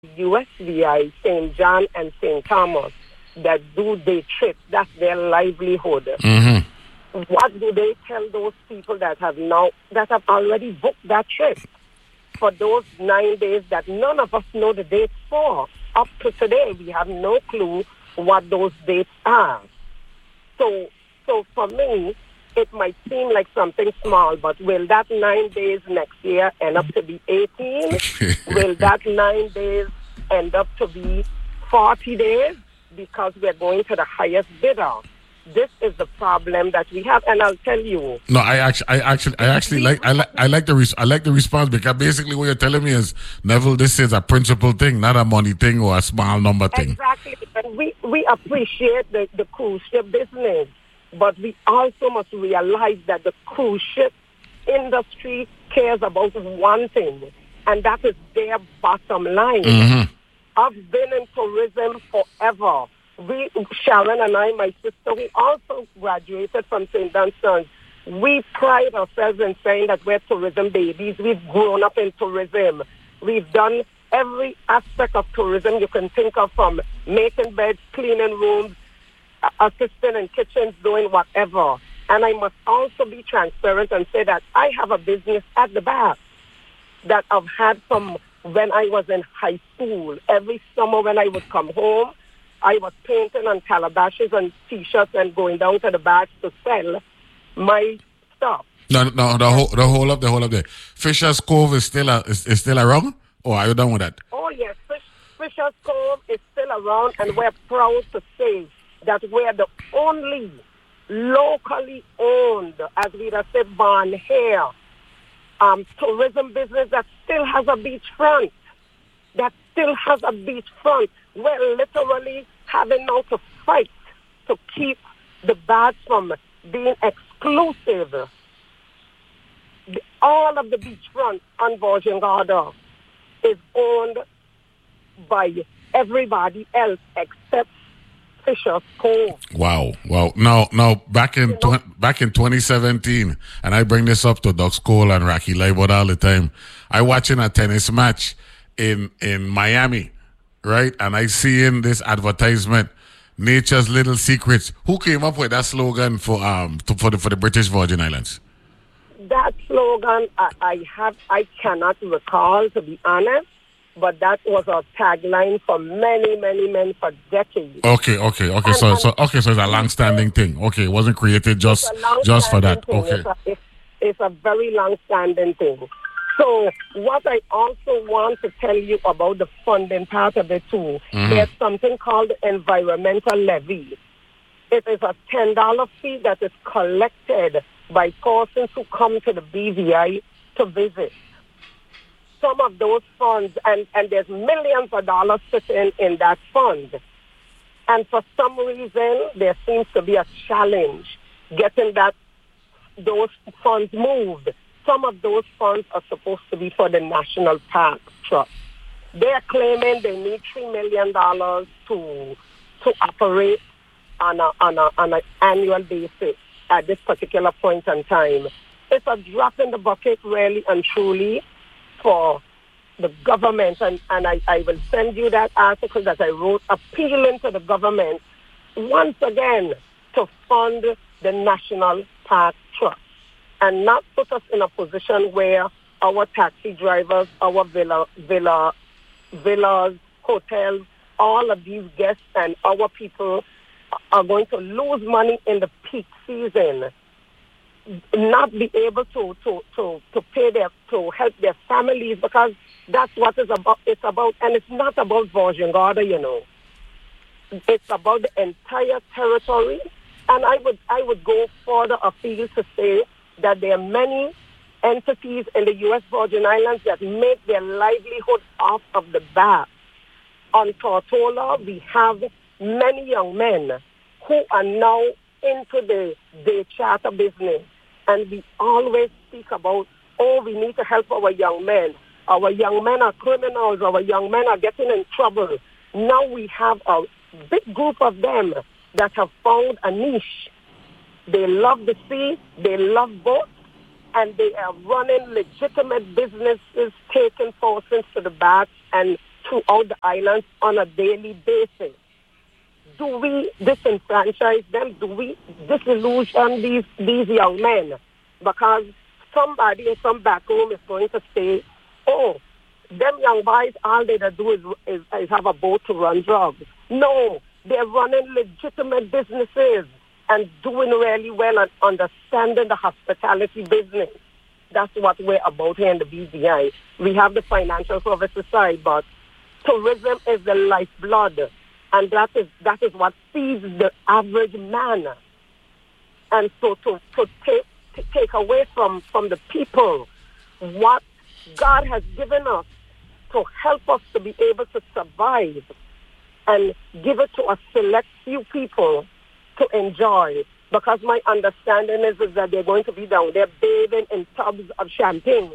USVI, St. John, and St. Thomas that do day trips. That's their livelihood. Mm-hmm. What do they tell those people that have already booked that trip for those 9 days that none of us know the dates for? Up to today, we have no clue what those dates are. So for me, it might seem like something small, but will that 9 days next year end up to be 18? Will that 9 days end up to be 40 days? Because we're going to the highest bidder. This is the problem that we have, and I'll tell you. No, I actually like the response, because basically what you're telling me is, Neville, this is a principal thing, not a money thing or a small number thing. Exactly, and we appreciate the cruise ship business, but we also must realize that the cruise ship industry cares about one thing, and that is their bottom line. Mm-hmm. I've been in tourism forever. Sharon and I, my sister, we also graduated from St. Dunstan's. We pride ourselves in saying that we're tourism babies. We've grown up in tourism. We've done every aspect of tourism you can think of, from making beds, cleaning rooms, assisting in kitchens, doing whatever. And I must also be transparent and say that I have a business at the back that I've had from when I was in high school. Every summer when I would come home, I was painting on calabashes and T-shirts and going down to the back to sell my stuff. No, the whole up there. Fisher's Cove is still around, or are you done with that? Oh yes, Fisher's Cove is still around, and we're proud to say that we're the only locally owned, as we have said, Van Hair, tourism business that still has a beachfront. We're literally having now to fight to keep the bars from being exclusive. All of the beachfront on Virgin Gorda is owned by everybody else except Fisher's Cove. Wow. Now back in 2017, and I bring this up to Doug Cole and Rocky Lightwood all the time. I watching a tennis match in Miami, right? And I see in this advertisement, Nature's Little Secrets. Who came up with that slogan for the British Virgin Islands? That slogan, I cannot recall, to be honest, but that was a tagline for many for decades. Okay. So it's a long-standing thing. Okay, it wasn't created just for that. Thing. Okay, it's a very long-standing thing. So what I also want to tell you about the funding part of it too, there's something called environmental levy. It is a $10 fee that is collected by persons who come to the BVI to visit. Some of those funds, and there's millions of dollars sitting in that fund. And for some reason, there seems to be a challenge getting those funds moved. Some of those funds are supposed to be for the National Park Trust. They're claiming they need $3 million to operate on an annual basis at this particular point in time. It's a drop in the bucket, really and truly, for the government. And I will send you that article that I wrote appealing to the government once again to fund the National Park Trust and not put us in a position where our taxi drivers, our villas, hotels, all of these guests and our people are going to lose money in the peak season, not be able to pay to help their families, because that's what it's about. And it's not about Virgin Gorda, you know. It's about the entire territory. And I would go further afield to say that there are many entities in the U.S. Virgin Islands that make their livelihood off of the bar. On Tortola, we have many young men who are now into the day charter business. And we always speak about, we need to help our young men. Our young men are criminals. Our young men are getting in trouble. Now we have a big group of them that have found a niche. They love the sea, they love boats, and they are running legitimate businesses, taking persons to the back and throughout the islands on a daily basis. Do we disenfranchise them? Do we disillusion these young men? Because somebody in some back room is going to say, oh, them young boys, all they do is have a boat to run drugs. No, they're running legitimate businesses and doing really well and understanding the hospitality business. That's what we're about here in the BVI. We have the financial services side, but tourism is the lifeblood, and that is what feeds the average man. And so to take away from the people what God has given us to help us to be able to survive and give it to a select few people to enjoy. Because my understanding is that they're going to be down there bathing in tubs of champagne.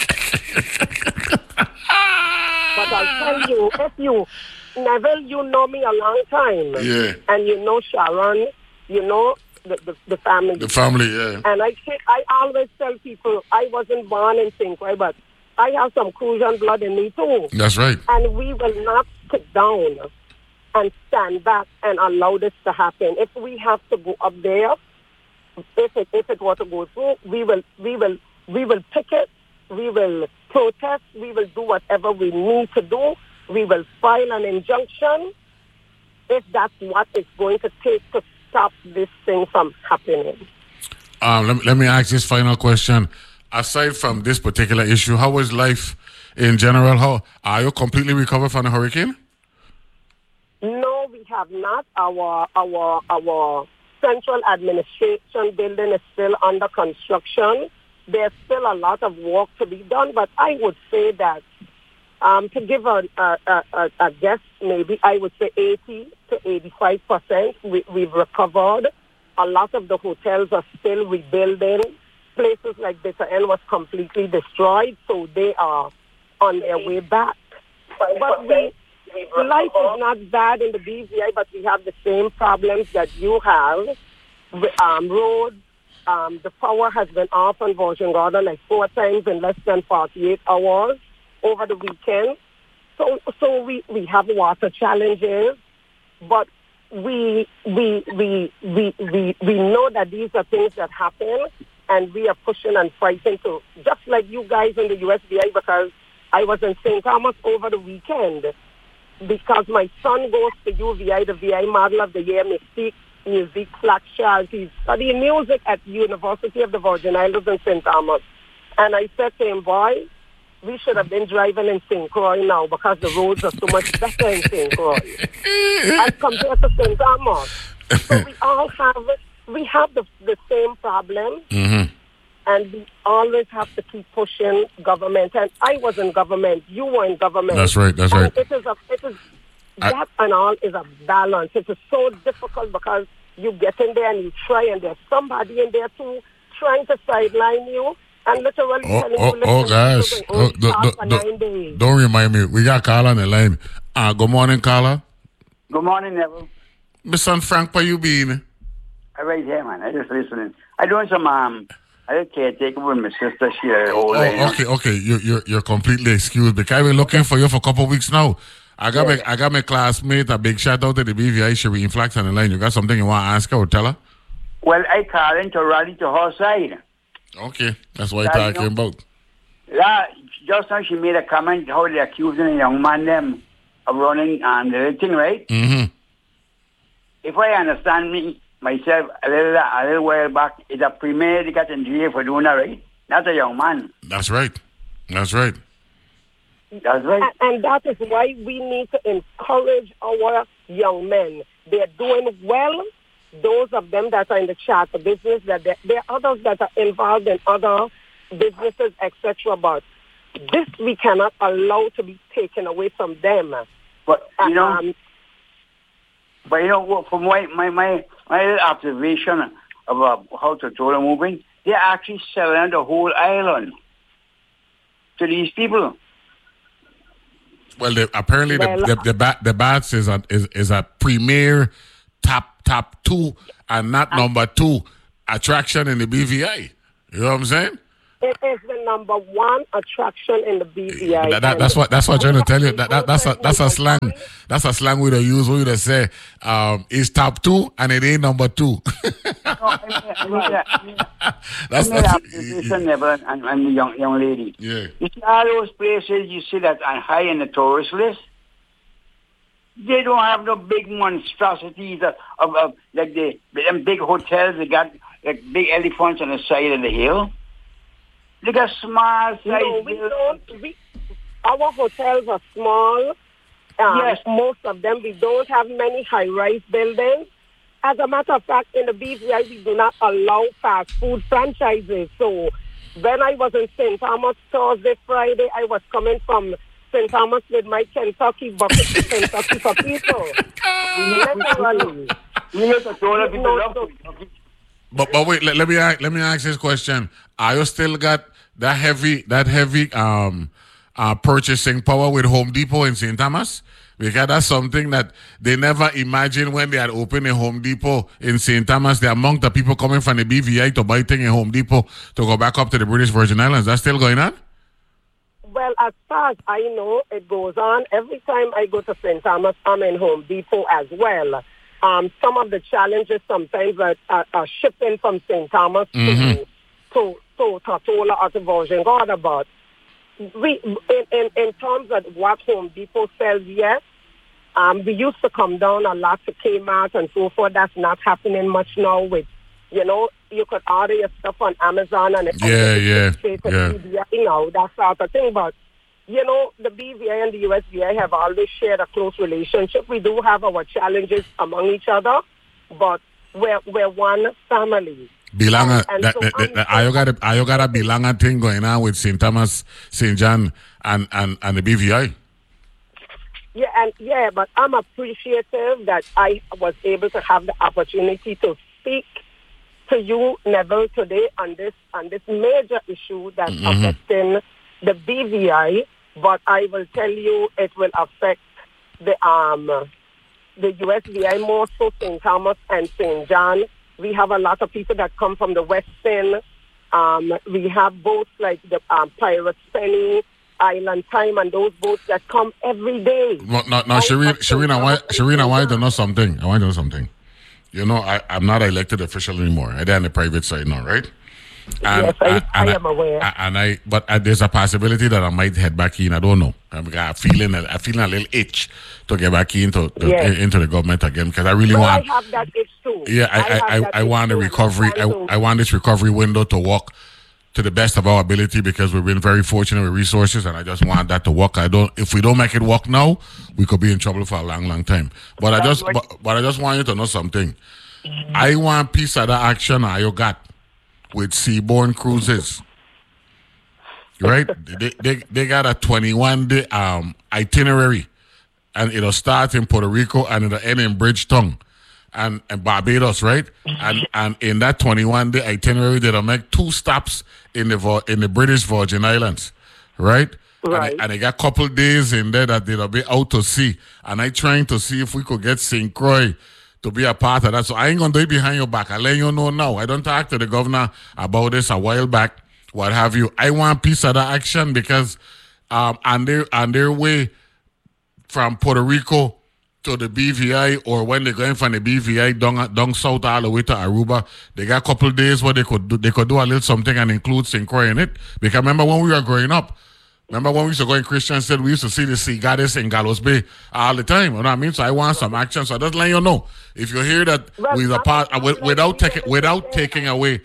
But I'll tell you, Neville, you know me a long time. Yeah. And you know Sharon, you know the family. The family, yeah. And I always tell people I wasn't born in St. Croix, but I have some Crucian blood in me too. That's right. And we will not sit down and stand back and allow this to happen. If we have to go up there, if it were to go through, we will picket, we will protest, we will do whatever we need to do. We will file an injunction if that's what it's going to take to stop this thing from happening. Let me ask this final question. Aside from this particular issue, how was life in general? How are you completely recovered from the hurricane? No, we have not. Our central administration building is still under construction. There's still a lot of work to be done, but I would say that to give a guess, maybe I would say 80 to 85%. We've recovered. A lot of the hotels are still rebuilding. Places like Bitter End was completely destroyed, so they are on their way back. But life is not bad in the BVI, but we have the same problems that you have. Roads, the power has been off on Virgin Gorda like 4 times in less than 48 hours over the weekend. So we have water challenges, but we know that these are things that happen, and we are pushing and fighting to, just like you guys in the USVI, because I was in St. Thomas over the weekend, because my son goes to UVI, the VI Model of the Year, Mystique Music Flagshares. He's studying music at the University of the Virgin Islands in St. Thomas. And I said to him, boy, we should have been driving in St. Croix now because the roads are so much better in St. Croix as compared to St. Thomas. So we have the same problem. Mm-hmm. And we always have to keep pushing government. And I was in government. You were in government. That's right. That and all is a balance. It is so difficult because you get in there and you try, and there's somebody in there too trying to sideline you and literally telling you, gosh. Don't remind me. We got Carla on the line. Good morning, Carla. Good morning, Neville. My son Frank, where you been? I'm right here, man. I just listening. I doing some I just can't take with my sister. She okay. You're completely excused because I've been looking for you for a couple of weeks now. I got my classmate. A big shout out to the BVI, Shireen Flax on the line. You got something you want to ask her or tell her? Well, I called in to rally to her side. Okay, that's what I'm talking about. Yeah, just now she made a comment how they're accusing a young man them of running and the thing, right? Mm-hmm. If I understand myself a little while back, it's a premier that got in jail for doing that, right? Not a young man. That's right. That's right. And that is why we need to encourage our young men. They're doing well. Those of them that are in the charter business, that there are others that are involved in other businesses, etc. But this we cannot allow to be taken away from them. But you know, from my little observation about how Tortola moving, they're actually selling the whole island to these people. Well, apparently the Bats is a premier top 2 and not number 2 attraction in the BVI. You know what I'm saying? It is the number one attraction in the BVI. That's what I'm trying to tell you. That's a slang. That's a slang we don't use. We would say it's top 2 and it ain't number 2. That's the observation level and the young lady. Yeah. You see all those places you see that are high in the tourist list. They don't have no big monstrosities of like them big hotels. They got like big elephants on the side of the hill. They got small size. No, we don't. Our hotels are small. Yes. Most of them. We don't have many high-rise buildings. As a matter of fact, in the BVI, we do not allow fast food franchises. So when I was in St. Thomas Thursday, Friday, I was coming from St. Thomas with my Kentucky bucket to Kentucky for people. But wait, let me ask this question. Are you still got that heavy purchasing power with Home Depot in St. Thomas? Because that's something that they never imagined when they had opened a Home Depot in St. Thomas. The amount of people coming from the BVI to buy things in Home Depot to go back up to the British Virgin Islands. That's still going on? Well, as far as I know, it goes on. Every time I go to St. Thomas, I'm in Home Depot as well. Some of the challenges sometimes are shipping from St. Thomas to Tortola or to Virgin Gorda, but in terms of what Home Depot sells, yes, we used to come down a lot to Kmart and so forth. That's not happening much now with, you could order your stuff on Amazon and it's straight to BVI, that sort of thing. But, the BVI and the USVI have always shared a close relationship. We do have our challenges among each other, but we're one family. Bilanga, you got a Bilanga thing going on with St. Thomas, St. John, and the BVI. But I'm appreciative that I was able to have the opportunity to speak to you, Neville, today on this major issue that's affecting the BVI. But I will tell you, it will affect the USVI more so, St. Thomas and St. John. We have a lot of people that come from the West End. We have boats like the Pirates Penny, Island Time, and those boats that come every day. No, Sharina, I want to know something. I'm not elected official anymore. I'm on the private side now, right? And, yes, I am aware. But there's a possibility that I might head back in. I don't know. I'm feeling a little itch to get back into the government again because I really want. I have that itch too. Yeah, I want a recovery. I want this recovery window to work to the best of our ability because we've been very fortunate with resources, and I just want that to work. If we don't make it work now, we could be in trouble for a long, long time. But I just want you to know something. I want piece of the action I got with Seabourn Cruises, right? they got a 21-day itinerary, and it'll start in Puerto Rico and it'll end in Bridgetown and Barbados, right? And in that 21-day itinerary, they'll make 2 stops in the British Virgin Islands, right? Right. And they got a couple days in there that they'll be out to sea, and I trying to see if we could get St. Croix to be a part of that. So I ain't going to do it behind your back. I let you know now. I don't talk to the governor about this a while back, what have you. I want piece of the action because on their way from Puerto Rico to the BVI, or when they're going from the BVI down south all the way to Aruba, they got a couple of days where they could do a little something and include St. Croix in it. Because remember when we were growing up, when we used to go in Christian State, we used to see the sea goddess in Gallows Bay all the time. You know what I mean? So I want some action. So I just let you know. If you hear that we're a part, without taking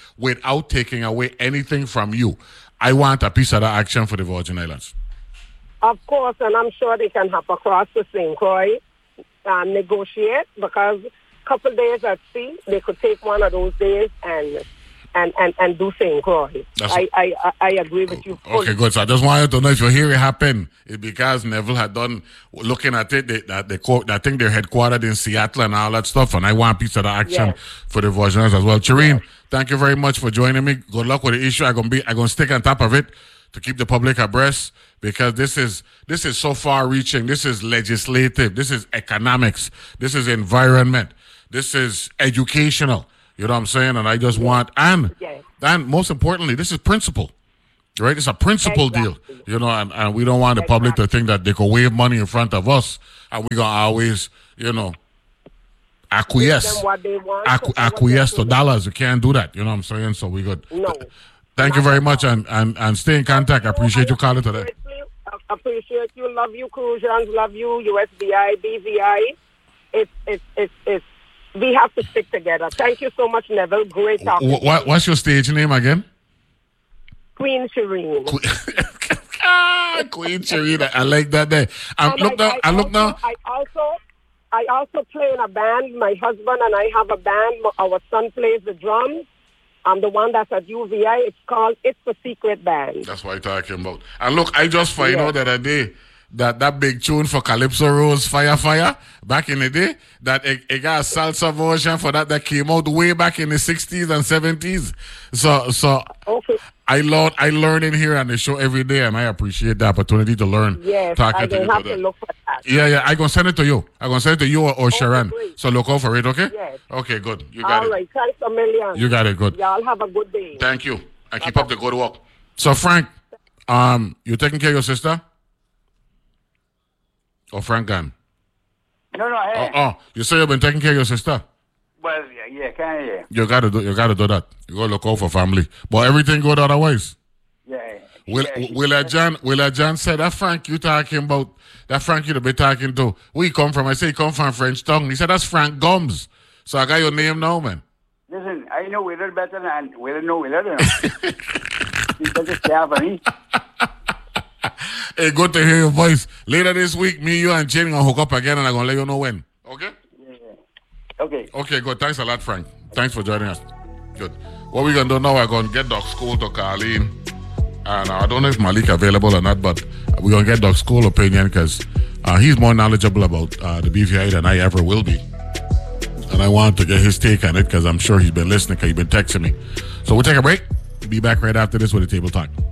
away anything from you, I want a piece of the action for the Virgin Islands. Of course, and I'm sure they can hop across to St. Croix and negotiate, because a couple days at sea, they could take one of those days and do St. Croix. I agree with you fully. Okay, good. So I just wanted to know if you hear it happen, it's because Neville had done looking at it. I think they're headquartered in Seattle and all that stuff, and I want a piece of the action for the Virgin Islands as well. Shireen, thank you very much for joining me. Good luck with the issue. I'm gonna stick on top of it to keep the public abreast, because this is so far-reaching. This is legislative. This is economics. This is environment. This is educational. You know what I'm saying? And I just want, and most importantly, this is principle. Right? It's a principle deal, you know, and we don't want the public to think that they can wave money in front of us and we're going to always, you know, acquiesce to dollars. You can't do that, you know what I'm saying? So we got. No. Thank you very much and stay in contact. I appreciate you calling today. Appreciate you. Love you, Crucians. Love you, USBI, BVI. It's we have to stick together. Thank you so much, Neville. Great talking. What's your stage name again? Queen Shireen. Queen Shireen. I like that there. I also play in a band. My husband and I have a band. Our son plays the drums. I'm the one that's at UVI. It's called It's a Secret Band. That's what I'm talking about. And look, I just find out the other day that big tune for Calypso Rose, Fire, back in the day, that it got a salsa version for that came out way back in the 60s and 70s. So okay. I learn in here on the show every day, and I appreciate the opportunity to learn. Yes, I will have to look for that. Yeah, I'm going to send it to you. I'm going to send it to you or Sharon. Great. So look out for it, okay? Yes. Okay, good. You got it. All right, thanks a million. You got it, good. Y'all have a good day. Thank you. And keep up the good work. So, Frank, you taking care of your sister? Or Frank gone? No. You say you've been taking care of your sister? Well, yeah, kind of, yeah. You gotta do that. You gotta look out for family. But everything good otherwise. Yeah. Willa John said that Frank you talking about, that Frank you be talking to, where he come from? I say he come from French tongue. He said that's Frank Gums. So I got your name now, man. Listen, I know Willa better than Willa know Willa. He's such a star for me. Hey, good to hear your voice. Later this week, me, you, and Jane gonna hook up again, and I'm gonna let you know when. Okay? Yeah. Okay. Okay, good. Thanks a lot, Frank. Thanks for joining us. Good. What we're gonna do now, we're gonna get Doc School to Carleen. And I don't know if Malik available or not, but we're gonna get Doc School opinion because he's more knowledgeable about the BVI than I ever will be. And I want to get his take on it because I'm sure he's been listening because he's been texting me. So we'll take a break. Be back right after this with a table talk.